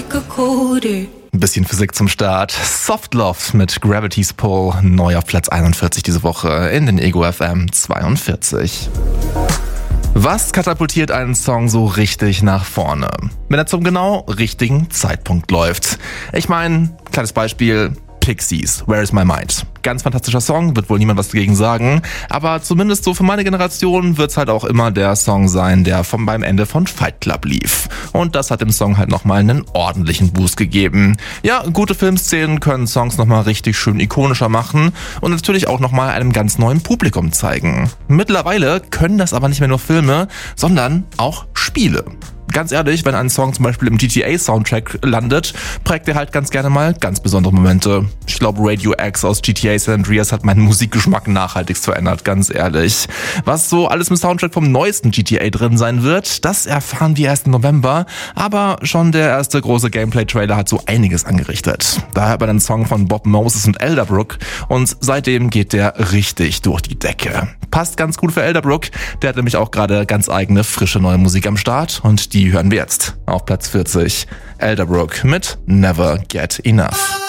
like a coder. Ein bisschen Physik zum Start. Soft Love mit Gravity's Pull, neu auf Platz 41 diese Woche in den Ego FM 42. Was katapultiert einen Song so richtig nach vorne? Wenn er zum genau richtigen Zeitpunkt läuft. Ich meine, kleines Beispiel, Pixies, Where is my mind? Ganz fantastischer Song, wird wohl niemand was dagegen sagen, aber zumindest so für meine Generation wird's halt auch immer der Song sein, der beim Ende von Fight Club lief. Und das hat dem Song halt nochmal einen ordentlichen Boost gegeben. Ja, gute Filmszenen können Songs nochmal richtig schön ikonischer machen und natürlich auch nochmal einem ganz neuen Publikum zeigen. Mittlerweile können das aber nicht mehr nur Filme, sondern auch Spiele. Ganz ehrlich, wenn ein Song zum Beispiel im GTA-Soundtrack landet, prägt er halt ganz gerne mal ganz besondere Momente. Ich glaube, Radio X aus GTA San Andreas hat meinen Musikgeschmack nachhaltigst verändert, ganz ehrlich. Was so alles im Soundtrack vom neuesten GTA drin sein wird, das erfahren wir erst im November, aber schon der erste große Gameplay-Trailer hat so einiges angerichtet. Da hört man den Song von Bob Moses und Elderbrook und seitdem geht der richtig durch die Decke. Passt ganz gut für Elderbrook, der hat nämlich auch gerade ganz eigene, frische neue Musik am Start und die hören wir jetzt auf Platz 40. Elderbrook mit Never Get Enough.